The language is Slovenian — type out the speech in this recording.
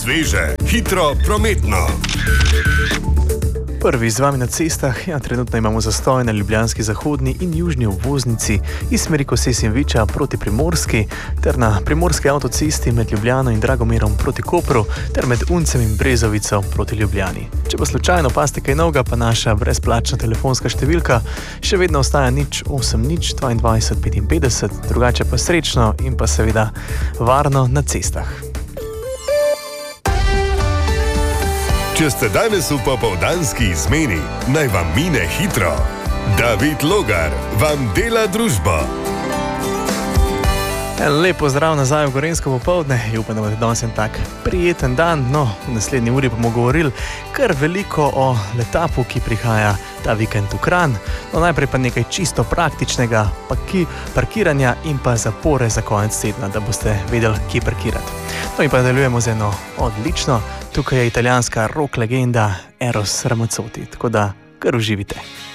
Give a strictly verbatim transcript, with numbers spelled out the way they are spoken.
Sveže, hitro, prometno. Prvi z vami na cestah, ja, trenutno imamo zastoj na ljubljanski zahodni in južni obvoznici iz smeri Koses in Viča proti Primorski, ter na primorski avtocesti med Ljubljano in Dragomerom proti Kopru, ter med Uncem in Brezovico proti Ljubljani. Če pa slučajno paste kaj novega, pa naša brezplačna telefonska številka še vedno ostaja nič osem nič dvaindvajset petinpetdeset, drugače pa srečno in pa seveda varno na cestah. Če ste danes v popoldanski izmeni, naj vam mine hitro. David Logar vam dela družbo. En lep pozdrav nazaj v Gorenjsko popoldne. Upam, da bo danes en tak prijeten dan. No, v naslednji uri bomo govorili kar veliko o letapu, ki prihaja ta vikend v Kranj. No, najprej pa nekaj čisto praktičnega, paki, parkiranja in pa zapore za konec tedna, da boste vedeli, kje parkirati. No in pa nadaljujemo z eno odlično. Tukaj je italijanska rock legenda Eros Ramazzotti, tako da kar uživite.